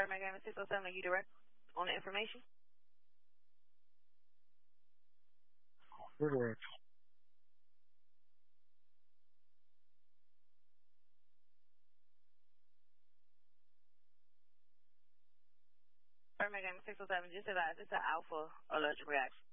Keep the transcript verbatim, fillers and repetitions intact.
Birmingham Gamma six oh seven, are you direct on the information? We're direct. Birmingham Gamma six oh seven, just advise it's an alpha allergic reaction.